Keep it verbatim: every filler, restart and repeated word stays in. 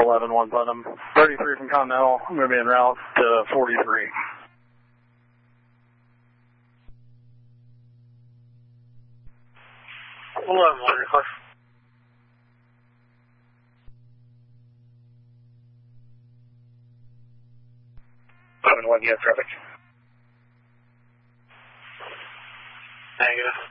eleven one Putnam. thirty-three from Continental. I'm going to be en route to forty-three. eleven one, request. eleven one, you have traffic. Negative.